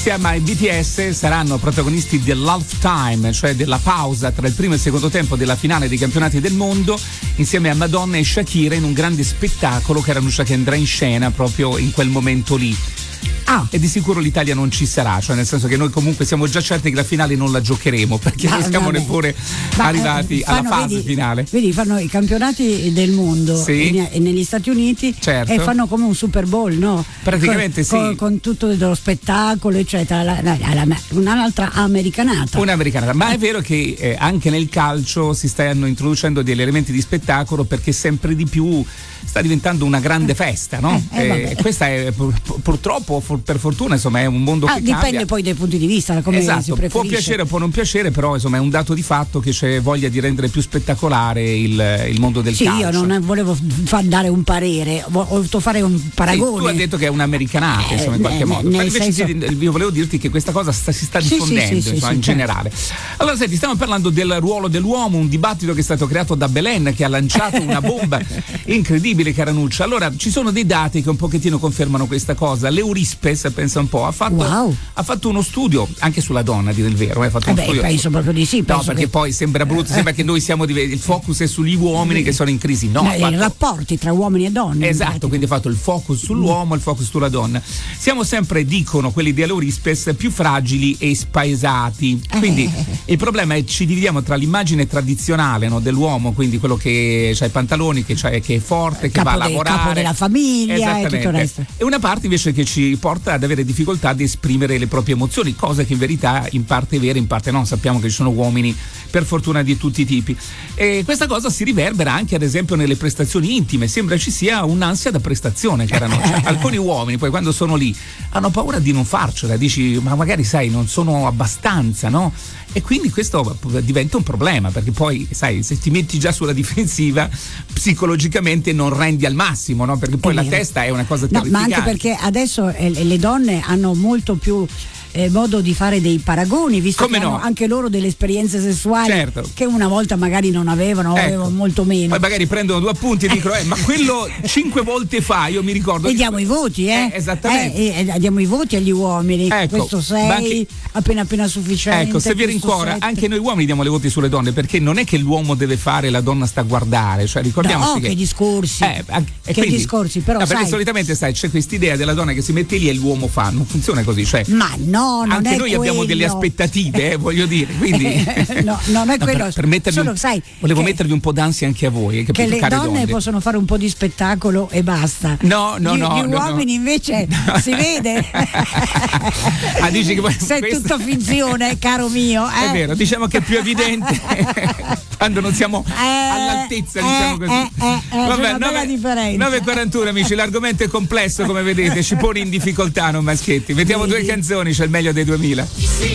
insieme ai BTS saranno protagonisti dell'halftime, cioè della pausa tra il primo e il secondo tempo della finale dei campionati del mondo, insieme a Madonna e Shakira in un grande spettacolo che era annunciato che andrà in scena proprio in quel momento lì. E di sicuro l'Italia non ci sarà, cioè nel senso che noi comunque siamo già certi che la finale non la giocheremo, perché non siamo neppure arrivati alla fase finale. Vedi, fanno i campionati del mondo e negli Stati Uniti, certo, e fanno come un Super Bowl, no? Praticamente con tutto lo spettacolo, eccetera, un'altra americanata. Ma è vero che anche nel calcio si stanno introducendo degli elementi di spettacolo, perché sempre di più sta diventando una grande festa, no? Questa è purtroppo, per fortuna, insomma, è un mondo che dipende cambia. Poi dai punti di vista, come si preferisce. Può piacere o può non piacere, però insomma è un dato di fatto che c'è voglia di rendere più spettacolare il mondo del calcio. Io non volevo dare un parere, ho voluto fare un paragone. Tu hai detto che è un'americanata, insomma, in qualche modo. Invece io volevo dirti che questa cosa si sta diffondendo, insomma, in generale. Allora, senti, stiamo parlando del ruolo dell'uomo, un dibattito che è stato creato da Belen, che ha lanciato una bomba incredibile, Caranuccia. Allora, ci sono dei dati che un pochettino confermano questa cosa. L'Eurispes, pensa un po', ha fatto uno studio anche sulla donna, a dire il vero. Penso proprio di sì. No, perché poi sembra brutto, sembra che noi siamo il focus è sugli uomini che sono in crisi. No, i rapporti tra uomini e donne. Esatto, quindi ha fatto il focus sull'uomo, il focus sulla donna. Siamo sempre, dicono quelli di Eurispes, più fragili e spaesati. Quindi il problema è che ci dividiamo tra l'immagine tradizionale, no, dell'uomo, quindi quello che ha i pantaloni, che è forte, che va a lavorare, capo della famiglia e tutto il resto. E una parte invece che ci porta ad avere difficoltà ad esprimere le proprie emozioni, cosa che in verità in parte è vera, in parte no. Sappiamo che ci sono uomini, per fortuna, di tutti i tipi, e questa cosa si riverbera anche ad esempio nelle prestazioni intime. Sembra ci sia un'ansia da prestazione, alcuni uomini poi quando sono lì hanno paura di non farcela, dici ma magari sai non sono abbastanza, no? E quindi questo diventa un problema, perché poi sai, se ti metti già sulla difensiva psicologicamente non rendi al massimo, no? Perché poi la testa è una cosa terrificante. Ma anche perché adesso le donne hanno molto più modo di fare dei paragoni, visto che hanno anche loro delle esperienze sessuali, certo, che una volta magari non avevano, avevano molto meno. Poi magari prendono 2 appunti e dicono ma quello 5 volte fa, io mi ricordo. E diamo i voti, esattamente. Diamo i voti agli uomini. Questo 6 appena sufficiente. Ecco, se vi rincuora, anche noi uomini diamo le voti sulle donne, perché non è che l'uomo deve fare, la donna sta a guardare, cioè ricordiamoci che discorsi. Discorsi, però perché solitamente sai, c'è quest'idea della donna che si mette lì e l'uomo fa, non funziona così, cioè. Ma no, non anche è noi quello. Abbiamo delle aspettative, voglio dire, quindi no, non è quello. Per mettervi volevo mettervi un po', d'ansia anche a voi, che le donne possono fare un po' di spettacolo e basta. Gli uomini invece si vede. Dici che sei tutto finzione, caro mio. È vero, diciamo che è più evidente quando non siamo all'altezza, diciamo così. Vabbè, 9:41 amici, l'argomento è complesso, come vedete, ci pone in difficoltà, non Maschetti. Mettiamo 2 canzoni, c'è il meglio dei 2000.